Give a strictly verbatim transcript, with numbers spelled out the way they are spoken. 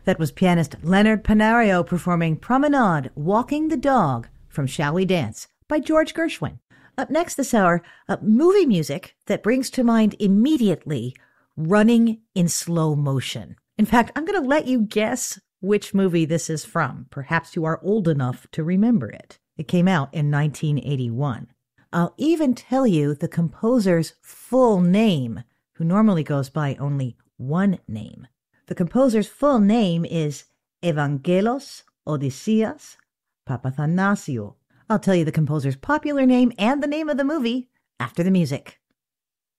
That was pianist Leonard Panario performing Promenade, Walking the Dog from Shall We Dance by George Gershwin. Up next this hour, uh, movie music that brings to mind immediately running in slow motion. In fact, I'm going to let you guess which movie this is from. Perhaps you are old enough to remember it. It came out in nineteen eighty-one. I'll even tell you the composer's full name, who normally goes by only one name. The composer's full name is Evangelos Odysseas Papathanasiou. I'll tell you the composer's popular name and the name of the movie after the music.